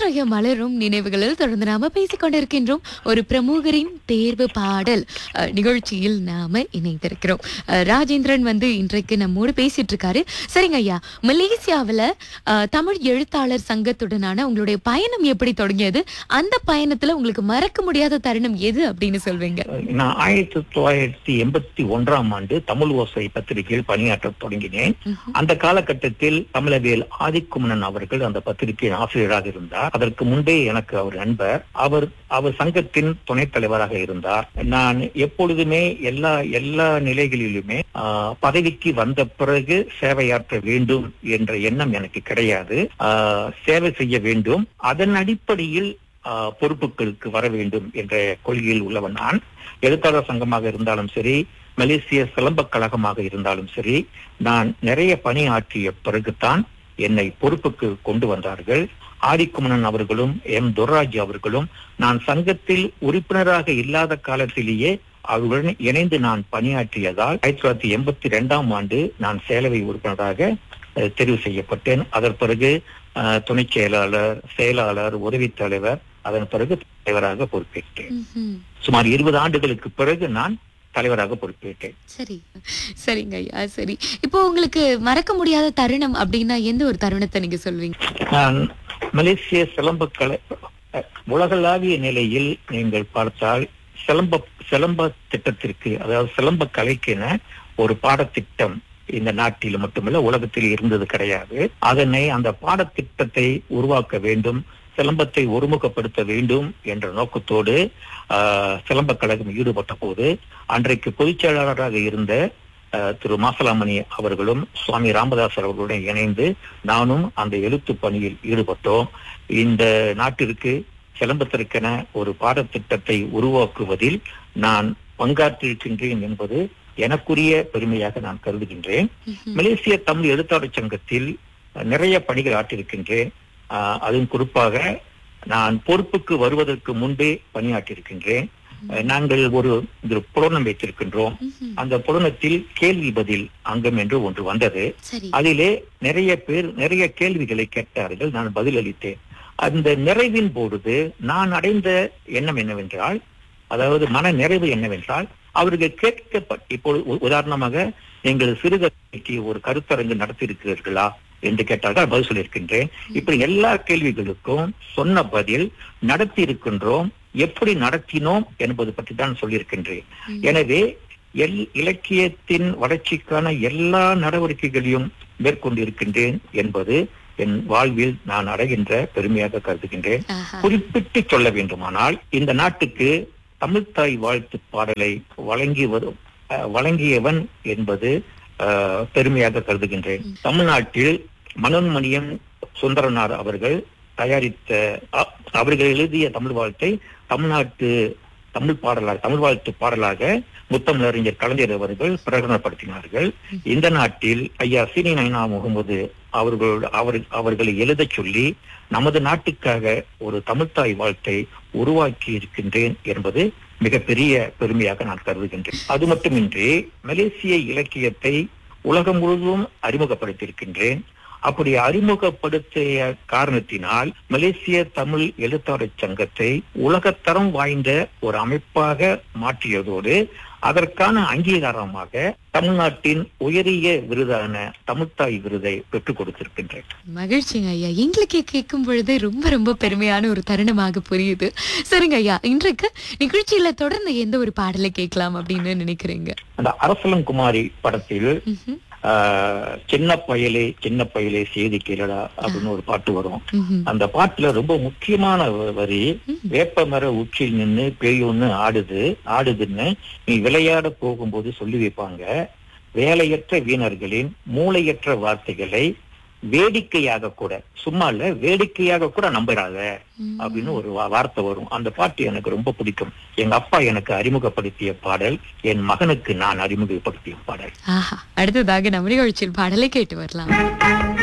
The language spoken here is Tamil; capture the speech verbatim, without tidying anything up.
இன்றைய மலரும் நினைவுகளில் தொடர்ந்து நாம பேசிக் கொண்டிருக்கின்றோம். ஒரு பிரமுகரின் தேர்வு பாடல் அஹ், நிகழ்ச்சியில் நாம இணைந்திருக்கிறோம். அஹ், ராஜேந்திரன் வந்து இன்றைக்கு நம்மோடு பேசிட்டு இருக்காரு. சரிங்க ஐயா, மலேசியாவுல அஹ், தமிழ் எழுத்தாளர் சங்கத்துடனான உங்களுடைய பயணம் எப்படி தொடங்கியது? அந்த பயணத்துல உங்களுக்கு மறக்க முடியாத தருணம் எது அப்படின்னு சொல்வீங்க? நான் ஆயிரத்தி தொள்ளாயிரத்தி எண்பத்தி ஒன்றாம் ஆண்டு தமிழ் ஓசை பத்திரிகையில் பணியாற்ற தொடங்கினேன். அந்த காலகட்டத்தில் தமிழவேல் ஆதிக்குமணன் அவர்கள் அந்த பத்திரிகையின் ஆசிரியராக இருந்தார். அதற்கு முன்பே எனக்கு அவர் நண்பர். அவர் அவர் சங்கத்தின் துணைத் தலைவராக இருந்தார். நான் எப்பொழுதுமே எல்லா எல்லா நிலைகளிலுமே ஆஹ், பதவிக்கு வந்த பிறகு சேவையாற்ற வேண்டும் என்ற எண்ணம் எனக்கு கிடையாது. ஆஹ், சேவை செய்ய வேண்டும், அதன் அடிப்படையில் ஆஹ், பொறுப்புகளுக்கு வர வேண்டும் என்ற கொள்கையில் உள்ளவன் நான். எழுத்தாளர் சங்கமாக இருந்தாலும் சரி, மலேசிய சிலம்பக் கழகமாக இருந்தாலும் சரி, நான் நிறைய பணியாற்றிய பிறகுதான் என்னை பொறுப்புக்கு கொண்டு வந்தார்கள். ஆதிக்குமணன் அவர்களும் எம் துர்ராஜ் அவர்களும் நான் சங்கத்தில் உறுப்பினராக இல்லாத காலத்திலேயே அவர்களுடன் இணைந்து நான் பணியாற்றியதால் ஆயிரத்தி தொள்ளாயிரத்தி எண்பத்தி இரண்டாம் ஆண்டு நான் சேலவை உறுப்பினராக அஹ், தெரிவு செய்யப்பட்டேன். அதன் பிறகு அஹ், துணை செயலாளர், செயலாளர், உதவித் தலைவர், அதன் பிறகு தலைவராக பொறுப்பேற்றேன். சுமார் இருபது ஆண்டுகளுக்கு பிறகு நான் தலைவராக பொறுப்பேற்றேன். சரி, சரிங்க ஐயா. சரி, இப்போ உங்களுக்கு மறக்க முடியாத தருணம் அப்படின்னா எந்த ஒரு தருணத்தை நீங்க சொல்வீங்க? நான் மலேசிய சிலம்ப கலை அஹ், உலகளாவிய நிலையில் நீங்கள் பார்த்தால் சிலம்ப சிலம்ப திட்டத்திற்கு, அதாவது சிலம்ப கலைக்கென ஒரு பாடத்திட்டம் இந்த நாட்டில் மட்டுமல்ல உலகத்தில் இருந்தது கிடையாது. அதனை அந்த பாடத்திட்டத்தை உருவாக்க வேண்டும், சிலம்பத்தை ஒருமுகப்படுத்த வேண்டும் என்ற நோக்கத்தோடு ஆஹ், சிலம்ப கழகம் ஈடுபட்ட போது அன்றைக்கு பொதுச் செயலாளராக இருந்த ஆஹ், திரு மாசலாமணி அவர்களும் சுவாமி ராமதாஸ் அவர்களுடன் இணைந்து நானும் அந்த எழுத்து பணியில் ஈடுபட்டோம். இந்த நாட்டிற்கு சிலம்பத்திற்கென ஒரு பாடத்திட்டத்தை உருவாக்குவதில் நான் பங்காற்றிருக்கின்றேன் என்பது எனக்குரிய பெருமையாக நான் கருதுகின்றேன். மலேசிய தமிழ் எழுத்தாளர் சங்கத்தில் நிறைய பணிகள் ஆற்றிருக்கின்றேன். ஆஹ், அதுவும் குறிப்பாக நான் பொறுப்புக்கு வருவதற்கு முன்பே பணியாற்றியிருக்கின்றேன். நாங்கள் ஒரு ஒரு புலனம் வைத்திருக்கின்றோம். அந்த புலனத்தில் கேள்வி பதில் அங்கம் என்று ஒன்று வந்தது. அதிலே நிறைய பேர் நிறைய கேள்விகளை கேட்டார்கள், நான் பதில் அளித்தேன். அந்த நிறைவின் பொழுது நான் அடைந்த எண்ணம் என்னவென்றால், அதாவது மன நிறைவு என்னவென்றால், அவர்கள் கேட்கப்பட்ட இப்பொழுது உதாரணமாக நீங்கள் சிறுகதைக்கு ஒரு கருத்தரங்கு நடத்தியிருக்கிறீர்களா என்று கேட்டார்கள், பதில் சொல்லியிருக்கின்றேன். இப்படி எல்லா கேள்விகளுக்கும் சொன்ன பதில் நடத்தி இருக்கின்றோம், எப்படி நடத்தினோம் என்பது பற்றி தான் சொல்லியிருக்கின்றேன். எனவே எல் இலக்கியத்தின் வளர்ச்சிக்கான எல்லா நடவடிக்கைகளையும் மேற்கொண்டிருக்கின்றேன் என்பது என் வாழ்வில் நான் அடைகின்ற பெருமையாக கருதுகின்றேன். குறிப்பிட்டு சொல்ல வேண்டுமானால், இந்த நாட்டுக்கு தமிழ்த்தாய் வாழ்த்து பாடலை வழங்கி வரும் வழங்கியவன் என்பது அஹ், பெருமையாக கருதுகின்றேன். தமிழ்நாட்டில் மனோன்மணியம் சுந்தரனார் அவர்கள் தயாரித்த அ- அவர்கள் எழுதிய தமிழ் வாழ்த்தை தமிழ்நாட்டு தமிழ் பாடலாக தமிழ் வாழ்த்து பாடலாக முத்தமிழறிஞர் கலைஞர் அவர்கள் பிரகடனப்படுத்தினார்கள். இந்த நாட்டில் ஐயா சீனி நைனா முகமது அவர்களோடு அவர் அவர்களை எழுதச் சொல்லி நமது நாட்டுக்காக ஒரு தமிழ்த்தாய் வாழ்த்தை உருவாக்கி இருக்கின்றேன் என்பது மிகப்பெரிய பெருமையாக நான் கருதுகின்றேன். அது மட்டுமின்றி மலேசிய இலக்கியத்தை உலகம் முழுவதும் அறிமுகப்படுத்தியிருக்கின்றேன். அப்படி அறிமுகப்படுத்திய காரணத்தினால் மலேசிய தமிழ் எழுத்தாளர் சங்கத்தை உலகத்தரம் வாய்ந்த ஒரு அமைப்பாக மாற்றியதோடு அதற்கான அங்கீகாரமாக தமிழ்நாட்டின் உயரிய விருதான தமிழ்த்தாய் விருதை பெற்றுக் கொடுத்திருக்கின்றேன். மகிழ்ச்சிங்க ஐயா. எங்களுக்கே கேட்கும் பொழுது ரொம்ப ரொம்ப பெருமையான ஒரு தருணமாக புரியுது. சரிங்க ஐயா, இன்றைக்கு நிகழ்ச்சியில தொடர்ந்து எந்த ஒரு பாடலை கேட்கலாம் அப்படின்னு நினைக்கிறீங்க? அந்த அரசலங்குமாரி படத்தில் ம்ஹும். ஆஹ் சின்ன பயலே சின்ன பயலே செய்தி கேளடா அப்படின்னு ஒரு பாட்டு வரும். ம்ஹும். அந்த பாட்டுல ரொம்ப முக்கியமான வ- வரி, வேப்ப மர உச்சியில் நின்னு பேயொன்னு ஆடுது ஆடுதுன்னு நீ விளையாட போகும்போது சொல்லி வைப்பாங்க. வேலையற்ற வீணர்களின் மூளையற்ற வார்த்தைகளை வேடிக்கையாக கூட, சும்மா இல்ல வேடிக்கையாக கூட நம்புறாங்க அப்படின்னு ஒரு வா- வார்த்தை வரும். அந்த பாட்டு எனக்கு ரொம்ப பிடிக்கும். எங்க அப்பா எனக்கு அறிமுகப்படுத்திய பாடல், என் மகனுக்கு நான் அறிமுகப்படுத்திய பாடல். ஆஹா, அடுத்ததாக நம்ம நிகழ்ச்சியில் பாடலை கேட்டு வரலாம்.